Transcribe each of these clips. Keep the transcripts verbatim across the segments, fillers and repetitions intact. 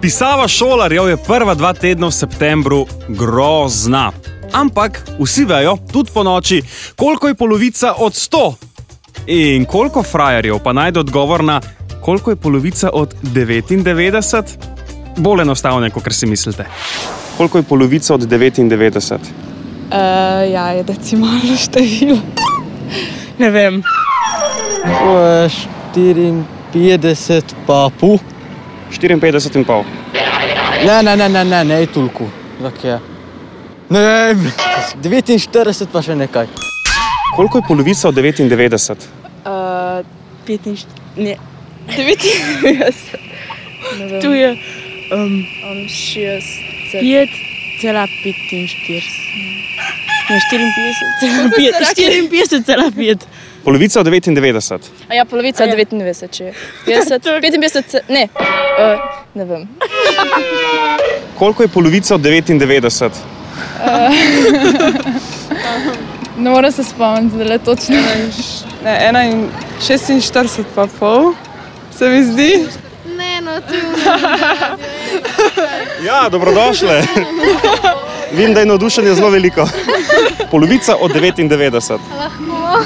Pisava šolarjev je prva dva tedna v septembru grozna. Ampak vsi vejo, tudi po noči, koliko je polovica od sto. In koliko frajerjev pa najde odgovor na koliko je polovica od devetindevetdeset? Bolj enostavno, kot si mislite. Koliko je polovica od devetindevetdeset? Uh, ja, je decimalno število. Ne vem. štiriinpetdeset pa pol. štiriinpetdeset in pol. Ne, ne, ne, ne, ne, ne toliko. Zakaj? Ne vem, devetinštirideset pa še nekaj. Koliko je polovica od devetindevetdeset? Uh, petinštirideset, ne, devetindevetdeset. Tu je um, šestdeset. pet cela petinštirideset. Ne, štiriinpetdeset cela pet. Polovica od devetindevetdeset. A ja, polovica od devetindevetdeset, če je. petdeset, petinpetdeset, ne, uh, ne vem. Koliko je polovica od devetindevetdeset? Ne moram se spomniti, da je točno ne, šestinštirideset pa pol, se mi zdi. Ne, no, tu je. Ja, dobrodošle. Vem, da je navdušenje zelo veliko. Polovica od devetindevetdeset. Lahko.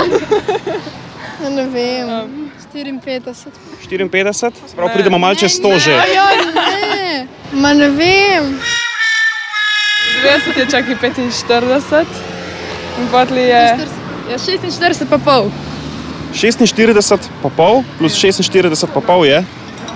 Ne vem, štiriinpetdeset. štiriinpetdeset? Sprav pridemo malo čez sto že. Ja, ne, ma ne vem. devetdeset je čak i petinštirideset. In potli je ja, šestinštirideset pa pol. šestinštirideset pa pol plus šestinštirideset pa pol je?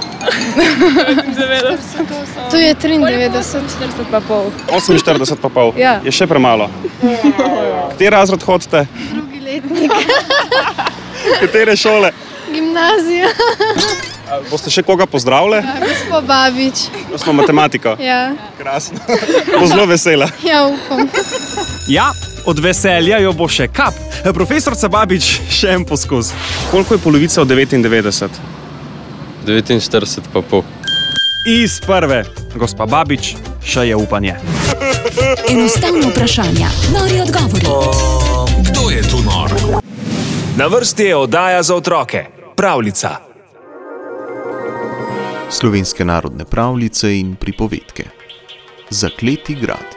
Tu je triindevetdeset. štirideset pa pol. oseminštirideset pa pol. Ja. Je še premalo. Kateri razred hodite? Drugi letnik. Katere šole? Gimnazija. A boste še koga pozdravili? Gospod Babič. Da smo matematiko. Ja. Krasno. Bo zelo vesela. Ja, upam. Ja, od veselja jo bo še kap. Profesorca Babič, še en poskus. Koliko je polovica od devetindevetdeset? devetinštirideset pa pol. Iz prve. Gospa Babič, še je upanje. Enostavno vprašanja, nori odgovori. O, kdo je tu nor? Na vrsti je oddaja za otroke. Pravljica. Slovenske narodne pravljice in pripovedke. Zakleti grad.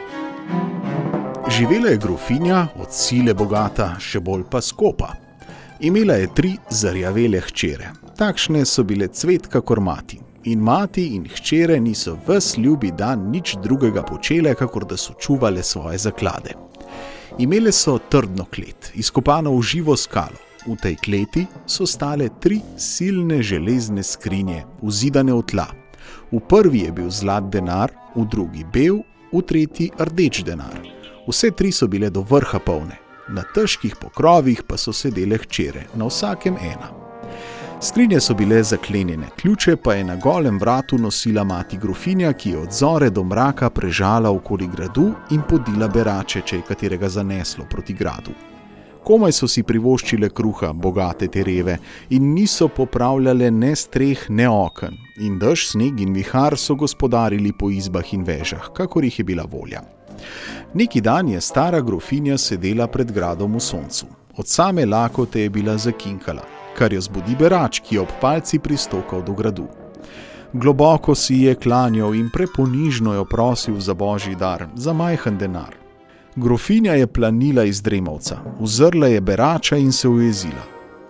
Živela je grofinja, od sile bogata, še bolj pa skopa. Imela je tri zarjavele hčere. Takšne so bile cvet kakor mati. In mati in hčere niso ves ljubi dan nič drugega počele, kakor da so čuvale svoje zaklade. Imele so trdno klet, izkopano v živo skalo. V tej kleti so stale tri silne železne skrinje, vzidane v tla. V prvi je bil zlat denar, v drugi bel, v tretji rdeč denar. Vse tri so bile do vrha polne. Na težkih pokrovih pa so sedele hčere, na vsakem ena. Skrinje so bile zaklenjene, ključe pa je na golem vratu nosila mati grofinja, ki je od zore do mraka prežala okoli gradu in podila berače, če je katerega zaneslo proti gradu. Komaj so si privoščile kruha, bogate tereve, in niso popravljale ne streh, ne oken. In dež, sneg in vihar so gospodarili po izbah in vežah, kakor jih je bila volja. Neki dan je stara grofinja sedela pred gradom v soncu. Od same lakote je bila zakinkala, kar jo zbudi berač, ki je ob palci pristokal do gradu. Globoko si je klanjal in preponižno jo prosil za božji dar, za majhen denar. Grofinja je planila iz dremovca, uzrla je berača in se ujezila.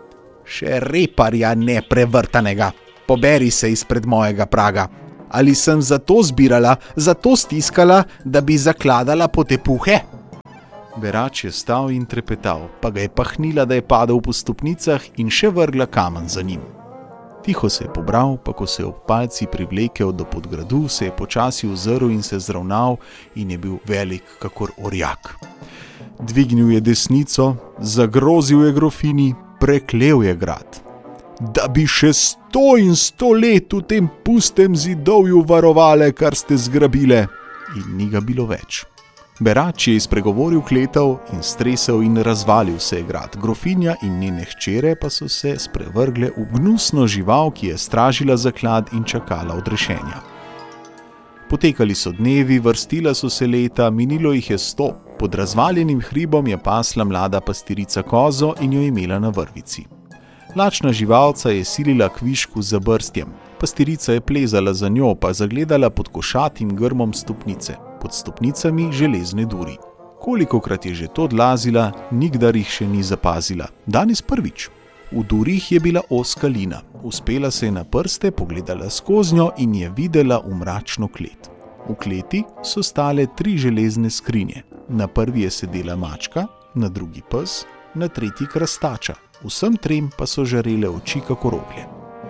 Še reparja neprevrtanega, poberi se izpred mojega praga. Ali sem zato zbirala, zato stiskala, da bi zakladala potepuhe? Berač je stal in trepetal, pa ga je pahnila, da je padel po stopnicah in še vrgla kamen za njim. Tiho se je pobral, pa ko se je ob palci privlekel do podgradu, se je počasi ozrl in se zravnal in je bil velik kakor orjak. Dvignil je desnico, zagrozil je grofini, preklel je grad. Da bi še sto in sto let v tem pustem zidovju varovale, kar ste zgrabile, in ni ga bilo več. Berač je izpregovoril kletev in stresel in razvalil se je grad. Grofinja in njene hčere pa so se sprevrgle v gnusno žival, ki je stražila zaklad in čakala odrešenja. Potekali so dnevi, vrstila so se leta, minilo jih je sto. Pod razvaljenim hribom je pasla mlada pastirica kozo in jo imela na vrvici. Lačna živalca je silila kvišku za brstjem, Pastirica je plezala za njo, pa zagledala pod košatim grmom stopnice, pod stopnicami železne duri. Kolikokrat je že to odlazila, nikdar jih še ni zapazila. Danes prvič. V durih je bila ozka lina. Uspela se je na prste, pogledala skoznjo in je videla v mračno klet. V kleti so stale tri železne skrinje. Na prvi je sedela mačka, na drugi pes, na tretji krastača. Vsem trem pa so žarele oči kakor oglje.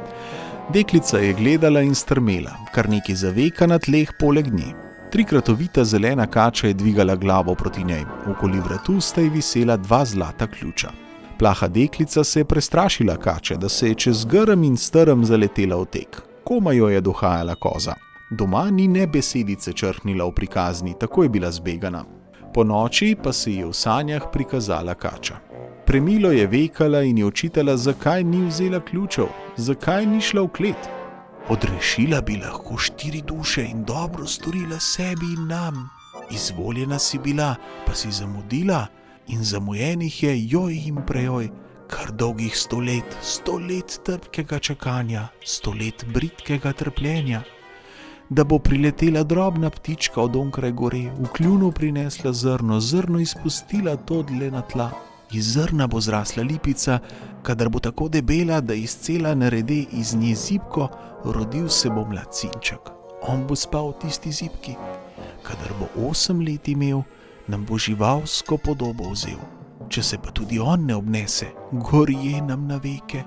Deklica je gledala in strmela, kar nekaj zaveka na tleh poleg nje. Trikrat ovita zelena kača je dvigala glavo proti njej. Okoli vratu sta ji visela dva zlata ključa. Plaha deklica se je prestrašila kače, da se je čez grm in strm zaletela v tek. Komaj jo je dohajala koza. Doma ni ne besedice črhnila v prikazni, tako je bila zbegana. Po noči pa se je v sanjah prikazala kača. Premilo je vekala in je očitala, zakaj ni vzela ključev, zakaj ni šla v klet. Odrešila bi lahko štiri duše in dobro storila sebi in nam. Izvoljena si bila, pa si zamudila in zamujenih je joj in prejoj, kar dolgih sto let, sto let trpkega čakanja, sto let britkega trpljenja. Da bo priletela drobna ptička od onkraj gore, v kljunu prinesla zrno, zrno izpustila to dle na tla. Iz zrna bo zrasla lipica, kadar bo tako debela, da iz cela narede iz nje zibko, rodil se bo mlad sinček. On bo spal v tisti zibki. Kadar bo osem let imel, nam bo živalsko podobo vzel. Če se pa tudi on ne obnese, gorje nam na veke.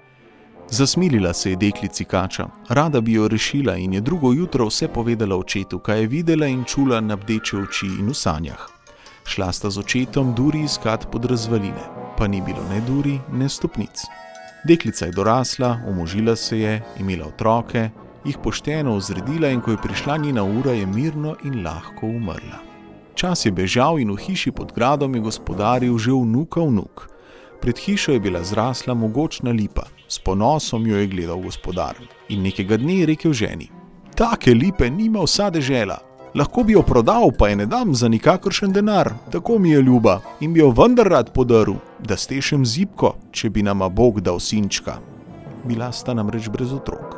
Zasmilila se je deklici kača. Rada bi jo rešila in je drugo jutro vse povedala očetu, kaj je videla in čula na bdeče oči in v sanjah. Šla sta z očetom duri iskat pod razvaline, pa ni bilo ne duri, ne stopnic. Deklica je dorasla, omožila se je, imela otroke, jih pošteno vzredila in ko je prišla njena ura, je mirno in lahko umrla. Čas je bežal in v hiši pod gradom je gospodaril že vnuka vnuk. Pred hišo je bila zrasla mogočna lipa, s ponosom jo je gledal gospodar in nekega dne je rekel ženi: take lipe nima vsa dežela. Lahko bi jo prodal, pa je ne dam za nikakršen denar, tako mi je ljuba in bi jo vendar rad podaril, da stešem zibko, če bi nama Bog dal sinčka. Bila sta namreč brez otrok.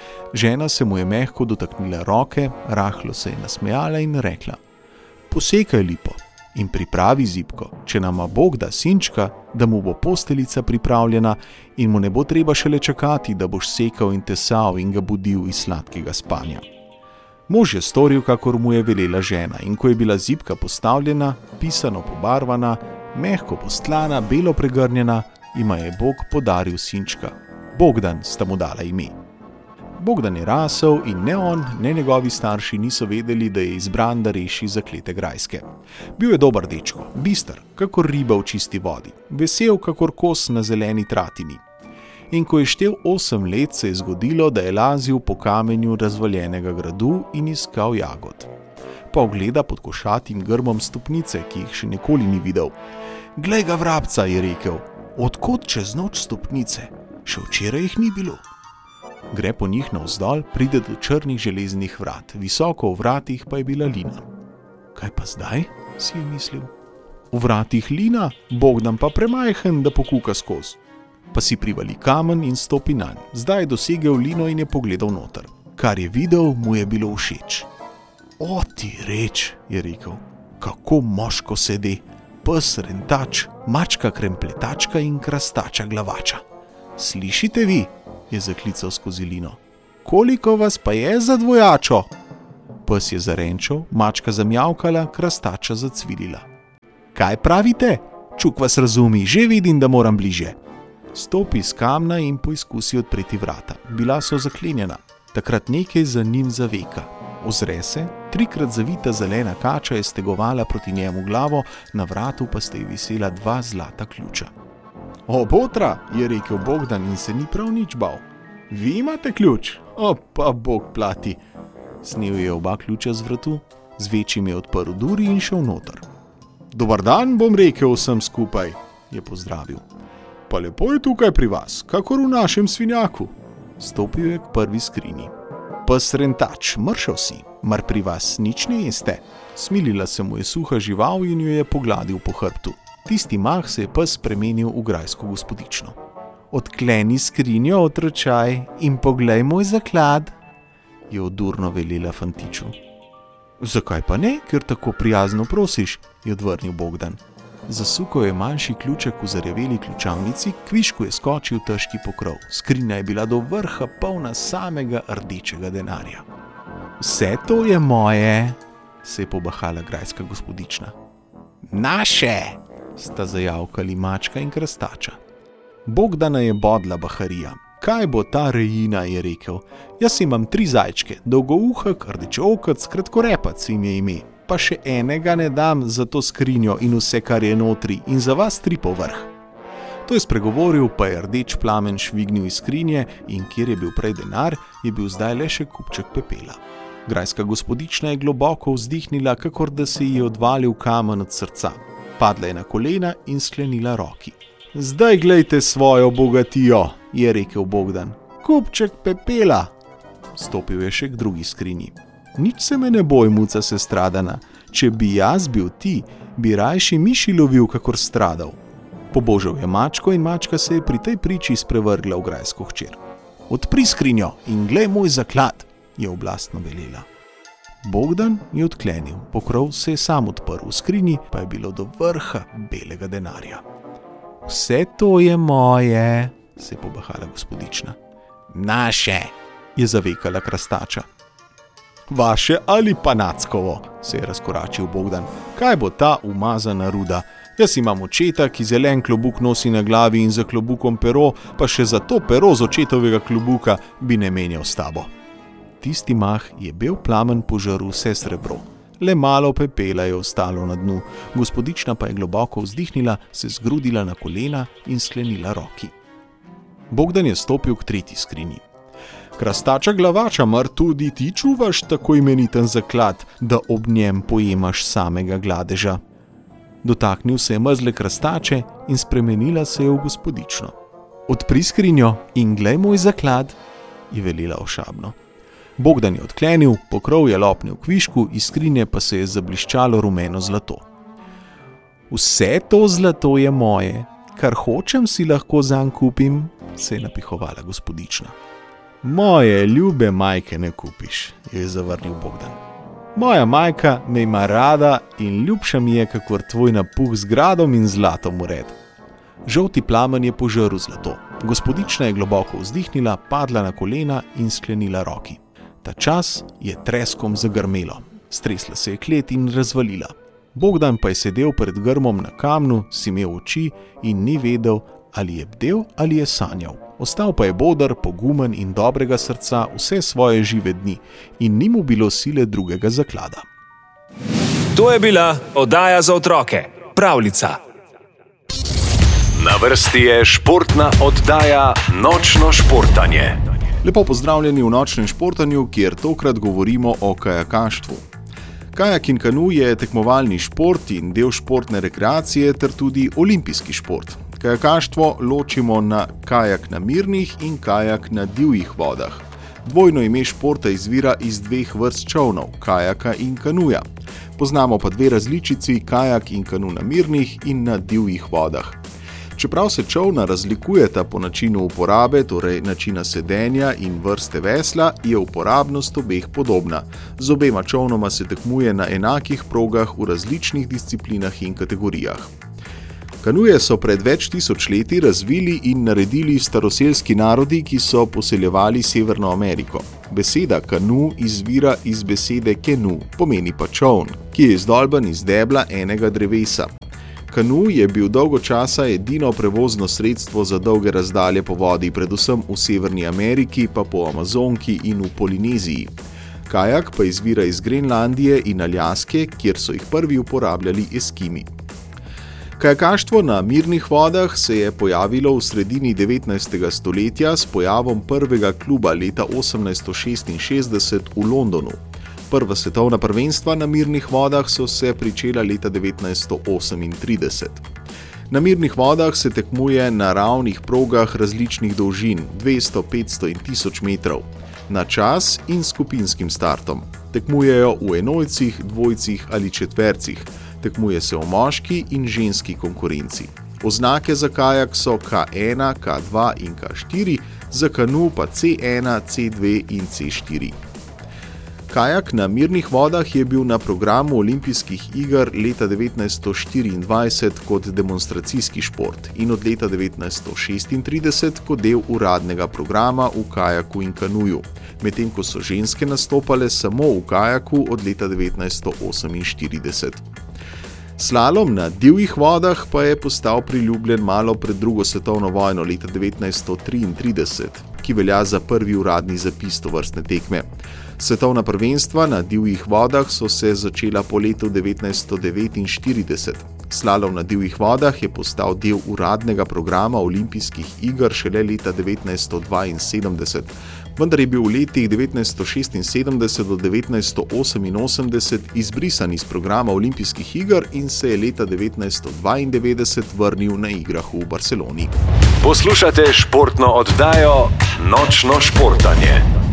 Žena se mu je mehko dotaknila roke, rahlo se je nasmejala in rekla: posekaj lipo in pripravi zibko, če nama Bog da sinčka, da mu bo posteljica pripravljena in mu ne bo treba šele čakati, da boš sekal in tesal in ga budil iz sladkega spanja. Mož je storil, kakor mu je velela žena, in ko je bila zibka postavljena, pisano pobarvana, mehko postlana, belo pregrnjena, ima je Bog podaril sinčka. Bogdan sta mu dala ime. Bogdan je rasel in ne on, ne njegovi starši niso vedeli, da je izbran, da reši zaklete grajske. Bil je dober dečko, bister, kakor riba v čisti vodi, vesel, kakor kos na zeleni tratini. In ko je štel osem let, se je zgodilo, da je lazil po kamenju razvaljenega gradu in iskal jagod. Pa ogleda pod košatim grmom stopnice, ki jih še nikoli ni videl. Glej ga vrabca, je rekel, odkot čez noč stopnice? Še včeraj jih ni bilo. Gre po njih navzdol, pride do črnih železnih vrat, visoko v vratih pa je bila lina. Kaj pa zdaj, si je mislil. V vratih lina, Bogdan pa premajhen, da pokuka skozi. Pa si privali kamen in stopi nanj. Zdaj je dosegel lino in je pogledal noter. Kar je videl, mu je bilo všeč. O ti reč, je rekel, kako moško sede, pes rentač, mačka krempletačka in krastača glavača. Slišite vi, je zaklical skozi lino. Koliko vas pa je za dvojačo? Pes je zarenčal, mačka zamjavkala, krastača zacvilila. Kaj pravite? Čuk vas razumi, že vidim, da moram bliže. Stopi z kamna in poizkusi odpreti vrata. Bila so zaklenjena. Takrat nekaj za njim zaveka. Ozre se, trikrat zavita zelena kača je stegovala proti njemu glavo, na vratu pa sta ji visela dva zlata ključa. O, botra, je rekel Bogdan in se ni prav nič bal. Vi imate ključ? O, pa Bog plati. Snel je oba ključa z vratu, z večjim je odprl duri in šel noter. Dobar dan, bom rekel vsem skupaj, je pozdravil. Pa lepo je tukaj pri vas, kakor v našem svinjaku. Stopil je k prvi skrini. Pes rentač, mršav si, mar pri vas nič ne jeste? Smilila se mu je suha žival in jo je pogladil po hrbtu. Tisti mah se je pes spremenil v grajsko gospodično. odkleni skrinjo, otročaj, in poglej moj zaklad, je odurno velela fantiču. Zakaj pa ne, ker tako prijazno prosiš, je odvrnil Bogdan. Zasukal je manjši ključek v zarjaveli ključavnici, kvišku je skočil težki pokrov. Skrinja je bila do vrha polna samega rdečega denarja. Vse to je moje, se je pobahala grajska gospodična. Naše, sta zajavkali mačka in krastača. Bogdana je bodla baharija. Kaj bo ta rejina, je rekel. Jaz imam tri zajčke, dolgouhek, rdečeokac, kratkorepac jim je ime. Pa še enega ne dam za to skrinjo in vse, kar je notri, in za vas tri povrh. To je spregovoril, pa je rdeč plamen švignil iz skrinje in kjer je bil prej denar, je bil zdaj le še kupček pepela. Grajska gospodična je globoko vzdihnila, kakor da se ji je odvalil kamen od srca. Padla je na kolena in sklenila roki. Zdaj glejte svojo bogatijo, je rekel Bogdan. Kupček pepela. Stopil je še k drugi skrinji. Nič se me ne boj, muca sestradana. Če bi jaz bil ti, bi rajši miši lovil, kakor stradal. Pobožal je mačko in mačka se je pri tej priči sprevrgla v grajsko hčer. Odpri skrinjo in glej moj zaklad, je oblastno velela. Bogdan je odklenil, pokrov se je sam odprl, v skrinji pa je bilo do vrha belega denarja. Vse to je moje, se je pobahala gospodična. Naše, je zavekala krastača. Vaše ali pa nackovo, se je razkoračil Bogdan. Kaj bo ta umazana ruda? Jaz imam očeta, ki zelen klobuk nosi na glavi in za klobukom pero, pa še za to pero z očetovega klobuka bi ne menjal s tabo. Tisti mah je bel plamen požarl vse srebro. Le malo pepela je ostalo na dnu, gospodična pa je globoko vzdihnila, se zgrudila na kolena in sklenila roki. Bogdan je stopil k tretji skrinji. Krastača glavača, mar tudi ti čuvaš tako imeniten zaklad, da ob njem pojemaš samega gladeža? Dotaknil se je mrzle krastače in spremenila se je v gospodično. Odpri skrinjo in glej moj zaklad, je velila ošabno. Bogdan je odklenil, pokrov je lopnil kvišku, iz skrinje pa se je zabliščalo rumeno zlato. Vse to zlato je moje, kar hočem si lahko zanj kupim, se je napihovala gospodična. Moje ljube majke ne kupiš, je zavrnil Bogdan. Moja majka me ima rada in ljubša mi je, kakor tvoj napuh z gradom in zlatom ured. Žolti plamen je požrl zlato. Gospodična je globoko vzdihnila, padla na kolena in sklenila roki. Ta čas je treskom zagrmelo. Stresla se je klet in razvalila. Bogdan pa je sedel pred grmom na kamnu, si imel oči in ni vedel, ali je bdel ali je sanjal. Ostal pa je boder, pogumen in dobrega srca vse svoje žive dni in ni mu bilo sile drugega zaklada. To je bila oddaja za otroke, Pravljica. Na vrsti je športna oddaja Nočno športanje. Lepo pozdravljeni v Nočnem športanju, kjer tokrat govorimo o kajakaštvu. Kajak in kanu je tekmovalni šport in del športne rekreacije ter tudi olimpijski šport. Kajakaštvo ločimo na kajak na mirnih in kajak na divjih vodah. Dvojno ime športa izvira iz dveh vrst čolnov, kajaka in kanuja. Poznamo pa dve različici, kajak in kanu na mirnih in na divjih vodah. Čeprav se čolna razlikujeta po načinu uporabe, torej načina sedenja in vrste vesla, je uporabnost obeh podobna. Z obema čolnoma se tekmuje na enakih progah v različnih disciplinah in kategorijah. Kanuje so pred več tisoč leti razvili in naredili staroselski narodi, ki so poseljevali Severno Ameriko. Beseda kanu izvira iz besede kenu, pomeni pa čoln, ki je izdolben iz debla enega drevesa. Kanu je bil dolgo časa edino prevozno sredstvo za dolge razdalje po vodi, predvsem v Severni Ameriki, pa po Amazonki in v Polineziji. Kajak pa izvira iz Grenlandije in Aljaske, kjer so jih prvi uporabljali Eskimi. Kajakaštvo na mirnih vodah se je pojavilo v sredini devetnajstega stoletja s pojavom prvega kluba leta osemnajststo šestinšestdeset v Londonu. Prva svetovna prvenstva na mirnih vodah so se pričela leta devetnajststo osemintrideset. Na mirnih vodah se tekmuje na ravnih progah različnih dolžin, dvesto, petsto in tisoč metrov, na čas in skupinskim startom. Tekmujejo v enojcih, dvojcih ali četvercih. Tekmuje se v moški in ženski konkurenci. Oznake za kajak so K ena, K dva in K štiri, za kanu pa C ena, C dve in C štiri. Kajak na mirnih vodah je bil na programu olimpijskih iger leta devetnajststo štiriindvajset kot demonstracijski šport in od leta devetnajststo šestintrideset kot del uradnega programa v kajaku in kanuju, medtem ko so ženske nastopale samo v kajaku od leta devetnajststo oseminštirideset. Slalom na divjih vodah pa je postal priljubljen malo pred drugo svetovno vojno leta devetnajststo triintrideset, ki velja za prvi uradni zapis tovrstne tekme. Svetovna prvenstva na divjih vodah so se začela po letu devetnajststo devetinštirideset. Slalom na divjih vodah je postal del uradnega programa olimpijskih iger šele leta devetnajststo dvainsedemdeset, vendar je bil v letih devetnajststo šestinsedemdeset do devetnajststo oseminosemdeset izbrisan iz programa olimpijskih iger in se je leta devetnajststo dvaindevetdeset vrnil na igrah v Barceloni. Poslušate športno oddajo Nočno športanje.